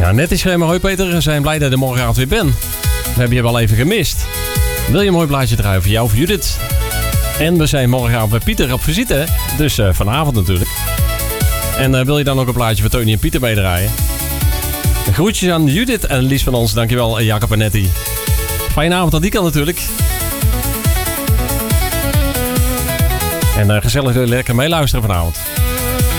Ja, net is schrijven. Hoi Peter, we zijn blij dat je er morgenavond weer bent. We hebben je wel even gemist. Wil je een mooi plaatje draaien voor jou of Judith? En we zijn morgenavond bij Pieter op visite. Dus vanavond natuurlijk. En wil je dan ook een plaatje voor Tony en Pieter meedraaien? Groetjes aan Judith en Lies van ons. Dankjewel Jacob en Nettie. Fijne avond aan die kant natuurlijk. En gezellig lekker meeluisteren vanavond.